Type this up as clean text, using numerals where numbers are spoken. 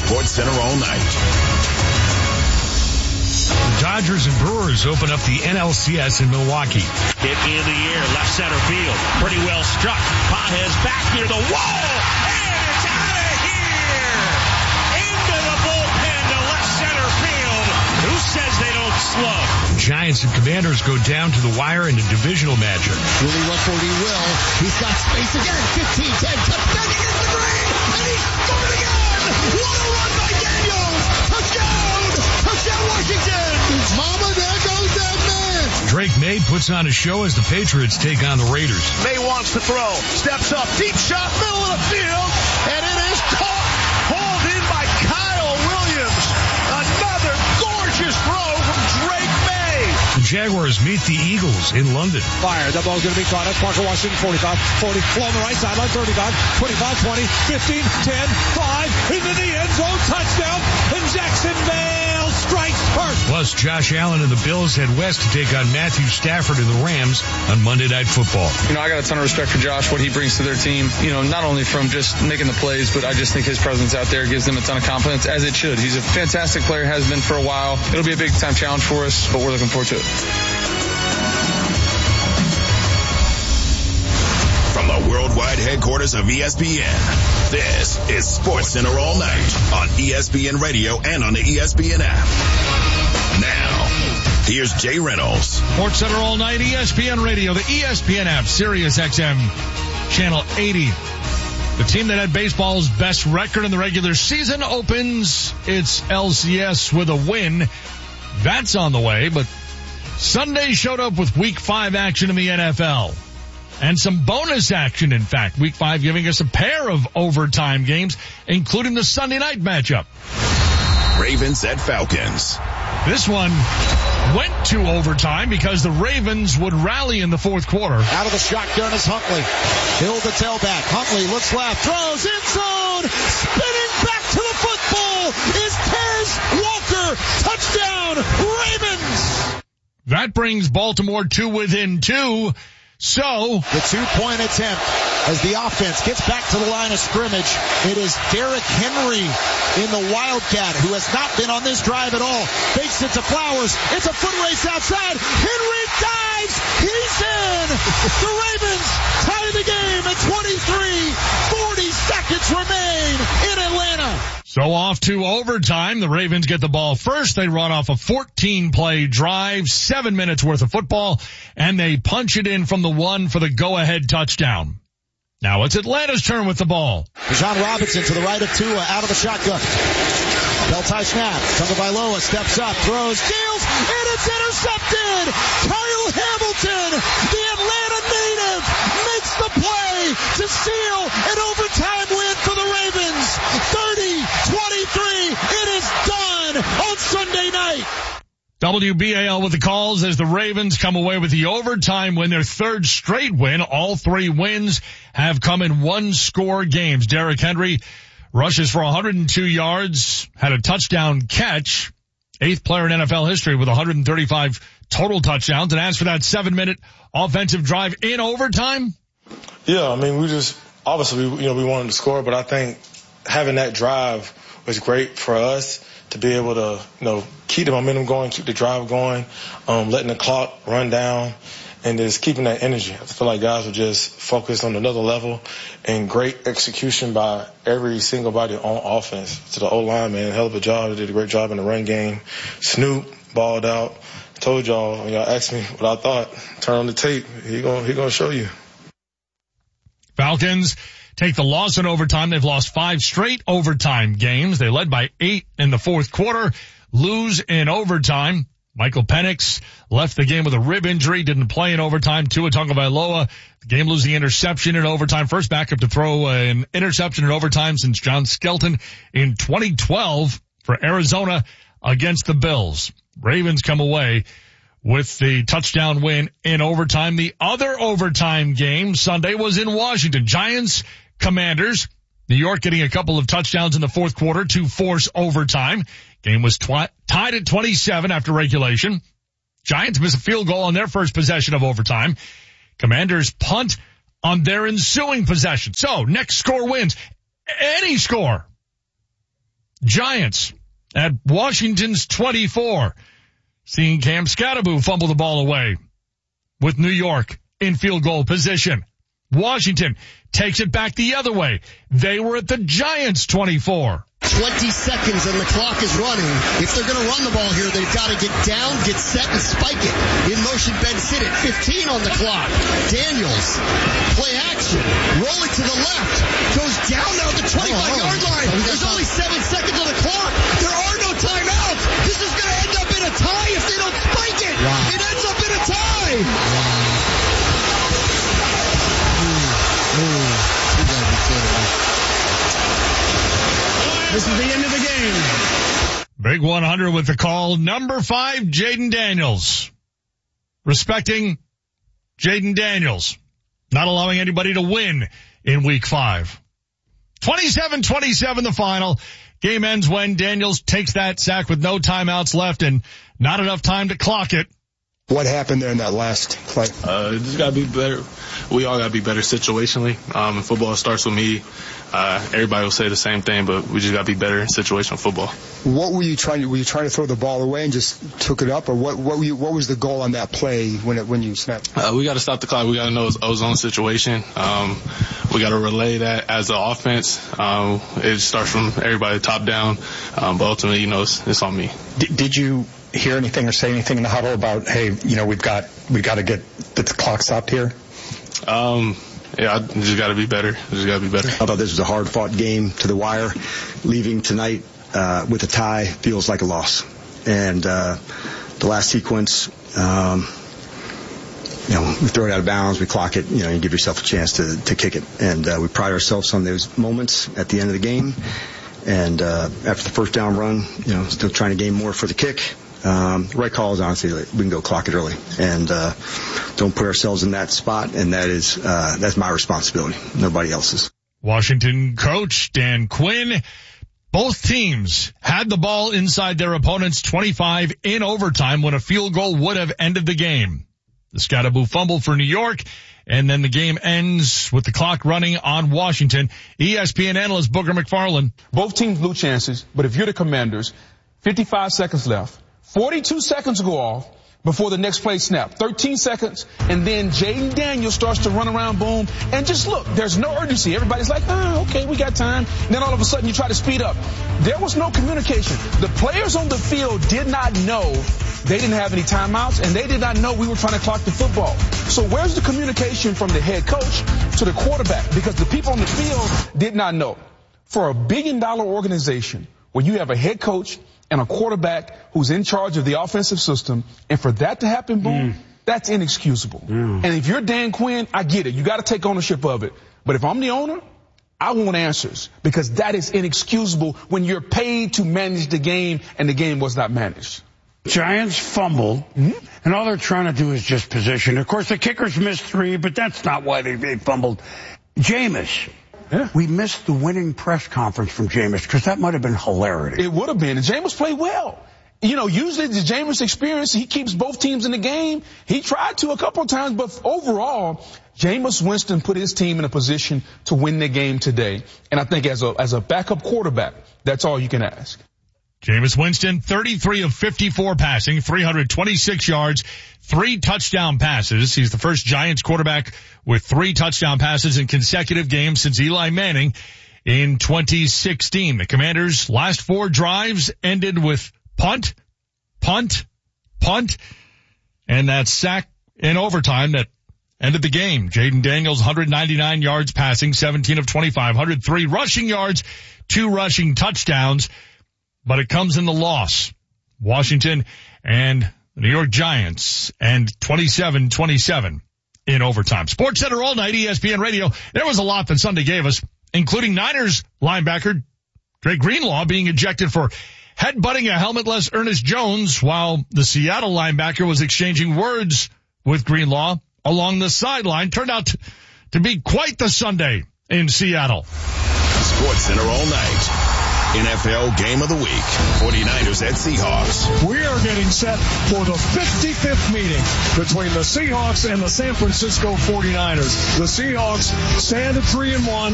Sports Center all night. Dodgers and Brewers open up the NLCS in Milwaukee. Hit in the air, left center field. Pretty well struck. Pages back near the wall. And it's out of here. Into the bullpen to left center field. Who says they don't slug? Giants and Commanders go down to the wire in a divisional matchup. Willie Rutherford, he will. He's got space again. 15-10. Touchdown against the green. And he scored again. What a run by Daniels. Touchdown. Touchdown Washington. Mama, there goes that man. Drake May puts on a show as the Patriots take on the Raiders. May wants to throw. Steps up. Deep shot. Middle of the field. And it is caught. Hauled in by Kyle Williams. Another gorgeous throw from Drake May. The Jaguars meet the Eagles in London. Fire. That ball's going to be caught up. Parker Washington, 45, 40, along the right sideline, 35, 25, 20, 15, 10, 5, into the end zone, touchdown, and Jacksonville strikes first. Plus, Josh Allen and the Bills head west to take on Matthew Stafford and the Rams on Monday Night Football. I got a ton of respect for Josh, what he brings to their team, not only from just making the plays, but I just think his presence out there gives them a ton of confidence, as it should. He's a fantastic player, has been for a while. It'll be a big-time challenge for us, but we're looking forward to it. From the worldwide headquarters of ESPN, this is Sports Center all night on ESPN Radio and on the ESPN app. Now, here's Jay Reynolds. Sports Center all night, ESPN Radio, the ESPN app, Sirius XM, Channel 80. The team that had baseball's best record in the regular season opens its LCS with a win. That's on the way, but Sunday showed up with Week 5 action in the NFL. And some bonus action, in fact. Week 5 giving us a pair of overtime games, including the Sunday night matchup. Ravens at Falcons. This one went to overtime because the Ravens would rally in the fourth quarter. Out of the shotgun is Huntley. Hill the tailback. Huntley looks left, throws in zone. Spinning back to the football is Tez Walker. Touchdown, Ravens. That brings Baltimore to within 2. So, the 2-point attempt as the offense gets back to the line of scrimmage. It is Derrick Henry in the Wildcat, who has not been on this drive at all. Fakes it to Flowers. It's a foot race outside. Henry dives. He's in. The Ravens tie the game at 23. 40 seconds remain in Atlanta. So off to overtime. The Ravens get the ball first. They run off a 14-play drive, 7 minutes worth of football, and they punch it in from the 1 for the go-ahead touchdown. Now it's Atlanta's turn with the ball. Bijan Robinson to the right of Tua, out of the shotgun. Bell-tie snap. Tagovailoa steps up, throws, deals, and it's intercepted. Kyle Hamilton, the Atlanta native, makes the play to seal an overtime win for the Ravens. 30-23. It is done on Sunday night. WBAL with the calls as the Ravens come away with the overtime win, their third straight win. All 3 wins have come in one-score games. Derrick Henry rushes for 102 yards, had a touchdown catch, 8th player in NFL history with 135 total touchdowns. And as for that 7-minute offensive drive in overtime? Yeah, we just, obviously, we wanted to score, but I think having that drive was great for us to be able to, keep the momentum going, keep the drive going, letting the clock run down, and just keeping that energy. I feel like guys were just focused on another level, and great execution by every single body on offense. To the O-line, man, hell of a job. They did a great job in the run game. Snoop balled out. I told y'all, when y'all asked me what I thought, turn on the tape. He gonna show you. Falcons take the loss in overtime. They've lost 5 straight overtime games. They led by 8 in the fourth quarter, lose in overtime. Michael Penix left the game with a rib injury, didn't play in overtime. Tua Tagovailoa, the game-losing interception in overtime. First backup to throw an interception in overtime since John Skelton in 2012 for Arizona against the Bills. Ravens come away with the touchdown win in overtime. The other overtime game Sunday was in Washington. Giants, Commanders. New York getting a couple of touchdowns in the fourth quarter to force overtime. Game was tied at 27 after regulation. Giants miss a field goal on their first possession of overtime. Commanders punt on their ensuing possession. So next score wins. Any score. Giants at Washington's 24. Seeing Cam Scatterbo fumble the ball away with New York in field goal position. Washington takes it back the other way. They were at the Giants' 24. 20 seconds and the clock is running. If they're going to run the ball here, they've got to get down, get set, and spike it. In motion, Ben sit it. 15 on the clock. Daniels, play action. Roll it to the left. Goes down now at the 25-yard line. There's only 7 seconds on the clock. There are no timeouts. This is going to end up in a tie if they don't spike it. Wow. It ends up in a tie. This is the end of the game. Big 100 with the call. Number 5, Jaden Daniels. Respecting Jaden Daniels. Not allowing anybody to win in week 5. 27-27 the final. Game ends when Daniels takes that sack with no timeouts left and not enough time to clock it. What happened there in that last play? Just got to be better. We all got to be better situationally. Football starts with me. Everybody will say the same thing, but we just got to be better in situational football. What were you trying to? Were you trying to throw the ball away and just took it up, or what was the goal on that play when you snapped? We got to stop the clock. We got to know it's ozone situation. We got to relay that as an offense. It starts from everybody top down, but ultimately, it's on me. Did you hear anything or say anything in the huddle about, hey, we've got to get the clock stopped here? Yeah, I just got to be better. I thought this was a hard-fought game to the wire. Leaving tonight with a tie feels like a loss. And the last sequence, we throw it out of bounds, we clock it, you give yourself a chance to kick it. And we pride ourselves on those moments at the end of the game. And after the first down run, still trying to gain more for the kick. The right call is honestly we can go clock it early and don't put ourselves in that spot, and that's my responsibility, nobody else's. Washington coach Dan Quinn. Both teams had the ball inside their opponent's 25 in overtime when a field goal would have ended the game. The Scatterbo fumble for New York, and then the game ends with the clock running on Washington. ESPN analyst Booger McFarland. Both teams blew chances, but if you're the Commanders, 55 seconds left. 42 seconds go off before the next play snap. 13 seconds, and then Jaden Daniels starts to run around, boom, and just look, there's no urgency. Everybody's like, okay, we got time. And then all of a sudden you try to speed up. There was no communication. The players on the field did not know they didn't have any timeouts, and they did not know we were trying to clock the football. So where's the communication from the head coach to the quarterback? Because the people on the field did not know. For $1 billion organization where you have a head coach and a quarterback who's in charge of the offensive system, and for that to happen, boom, that's inexcusable. And if you're Dan Quinn, I get it. You got to take ownership of it. But if I'm the owner, I want answers, because that is inexcusable when you're paid to manage the game and the game was not managed. Giants fumble, and all they're trying to do is just position. Of course, the kickers missed 3, but that's not why they fumbled. Jameis. Yeah. We missed the winning press conference from Jameis because that might have been hilarity. It would have been. And Jameis played well. Usually the Jameis experience, he keeps both teams in the game. He tried to a couple of times, but overall, Jameis Winston put his team in a position to win the game today. And I think as a backup quarterback, that's all you can ask. Jameis Winston, 33 of 54 passing, 326 yards, 3 touchdown passes. He's the first Giants quarterback with 3 touchdown passes in consecutive games since Eli Manning in 2016. The Commanders' last 4 drives ended with punt, punt, punt, and that sack in overtime that ended the game. Jaden Daniels, 199 yards passing, 17 of 25, 103 rushing yards, 2 rushing touchdowns. But it comes in the loss. Washington and the New York Giants, and 27-27 in overtime. Sports Center all night, ESPN Radio. There was a lot that Sunday gave us, including Niners linebacker Dre Greenlaw being ejected for headbutting a helmetless Ernest Jones, while the Seattle linebacker was exchanging words with Greenlaw along the sideline. Turned out to be quite the Sunday in Seattle. Sports Center all night. NFL Game of the Week. 49ers at Seahawks. We are getting set for the 55th meeting between the Seahawks and the San Francisco 49ers. The Seahawks stand at 3-1.